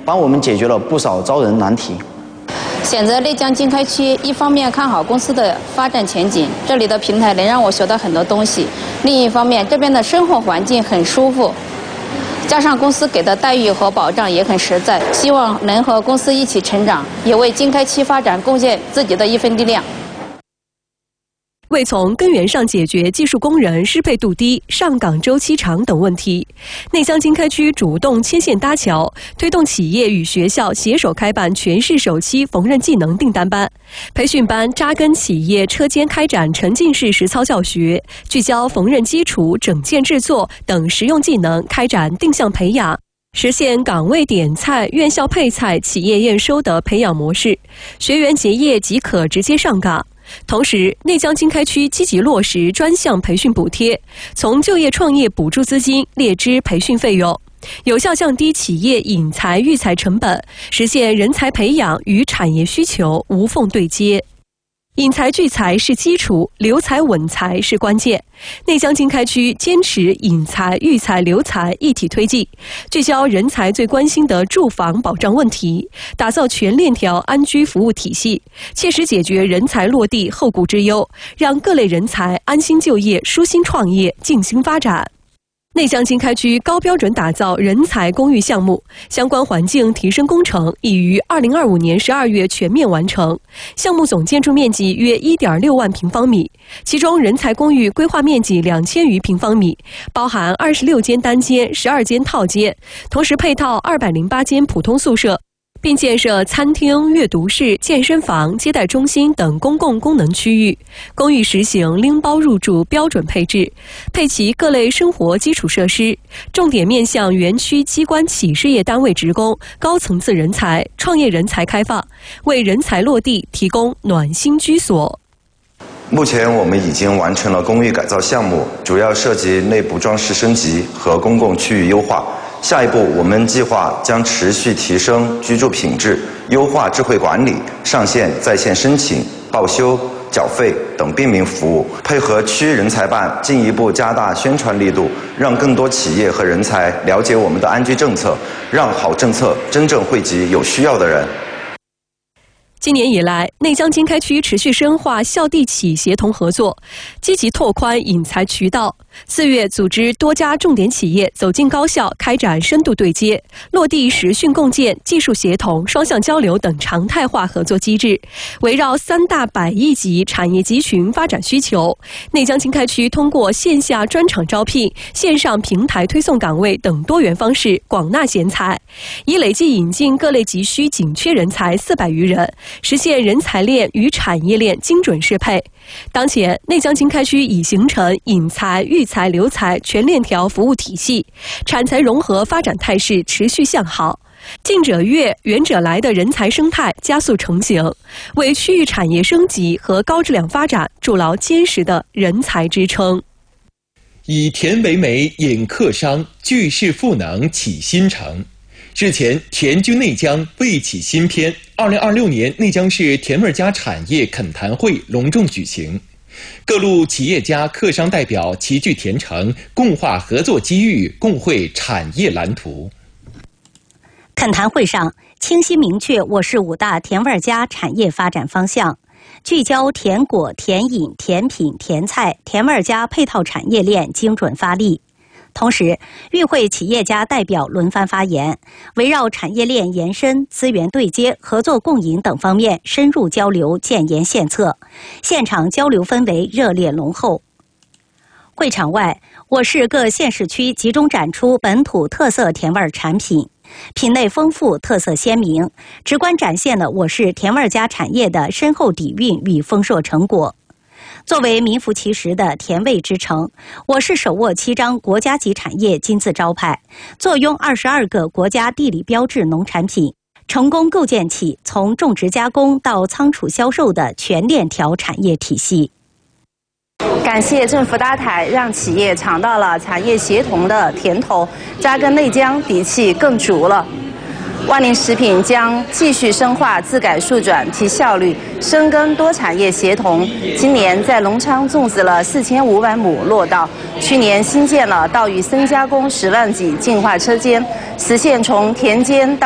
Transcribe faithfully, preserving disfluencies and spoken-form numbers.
帮我们解决了不少招人难题。 选择内江经开区，一方面看好公司的发展前景，这里的平台能让我学到很多东西；另一方面，这边的生活环境很舒服，加上公司给的待遇和保障也很实在，希望能和公司一起成长，也为经开区发展贡献自己的一份力量。 为从根源上解决技术工人适配度低、上岗周期长等问题，内江经开区主动牵线搭桥，推动企业与学校携手开办全市首期缝纫技能订单班。培训班扎根企业车间，开展沉浸式实操教学，聚焦缝纫基础、整件制作等实用技能，开展定向培养，实现岗位点菜、院校配菜、企业验收的培养模式，学员结业即可直接上岗。同时，内江经开区积极落实专项培训补贴，从就业创业补助资金列支培训费用，有效降低企业引才育才成本，实现人才培养与产业需求无缝对接。引才聚才是基础，留才稳才是关键。内江经开区坚持引才、育才、留才一体推进，聚焦人才最关心的住房保障问题，打造全链条安居服务体系，切实解决人才落地后顾之忧，让各类人才安心就业、舒心创业、静心发展。内江经开区高标准打造人才公寓项目，相关环境提升工程已于二零二五年十二月全面完成。项目总建筑面积约一点六万平方米，其中人才公寓规划面积两千余平方米，包含二十六间单间、十二间套间，同时配套二百零八间普通宿舍，并建设餐厅、阅读室、健身房、接待中心等公共功能区域。公寓实行拎包入住标准配置，配齐各类生活基础设施，重点面向园区机关企事业单位职工、高层次人才、创业人才开放，为人才落地提供暖心居所。 目前我们已经完成了公寓改造项目，主要涉及内部装饰升级和公共区域优化。下一步，我们计划将持续提升居住品质，优化智慧管理，上线在线申请、报修、缴费等便民服务，配合区人才办进一步加大宣传力度，让更多企业和人才了解我们的安居政策，让好政策真正惠及有需要的人。 今年以来，内江经开区持续深化校地企协同合作，积极拓宽引才渠道。四月，组织多家重点企业走进高校，开展深度对接，落地实训共建、技术协同、双向交流等常态化合作机制。围绕三大百亿级产业集群发展需求，内江经开区通过线下专场招聘、线上平台推送岗位等多元方式广纳贤才，已累计引进各类急需紧缺人才四百余人，实现人才链与产业链精准适配。当前，内江经开区已形成引才、育才、留才全链条服务体系，产才融合发展态势持续向好，近者悦、远者来的人才生态加速成型，为区域产业升级和高质量发展筑牢坚实的人才支撑。 以田为媒引客商，聚势赋能启新城。日前，田居内江未启新篇二零二六年内江市田味家产业恳谈会隆重举行，各路企业家、客商代表齐聚田城，共话合作机遇，共绘产业蓝图。 恳谈会上，清晰明确我市五大田味家产业发展方向，聚焦甜果、甜饮、甜品、甜菜、田味家配套产业链精准发力。同时，与会企业家代表轮番发言，围绕产业链延伸、资源对接、合作共赢等方面深入交流、建言献策，现场交流氛围热烈浓厚。会场外，我市各县市区集中展出本土特色甜味产品，品类丰富，特色鲜明，直观展现了我市田味家产业的深厚底蕴与丰硕成果。作为名副其实的甜味之城，我市手握七张国家级产业金字招牌，坐拥二十二个国家地理标志农产品，成功构建起从种植加工到仓储销售的全链条产业体系。 感谢政府搭台，让企业尝到了产业协同的甜头，扎根内江底气更足了。万宁食品将继续深化自改速转，提效率，深耕多产业协同。今年在隆昌种植了四千五百亩落稻，去年新建了稻与生加工十万级净化车间，实现从田间到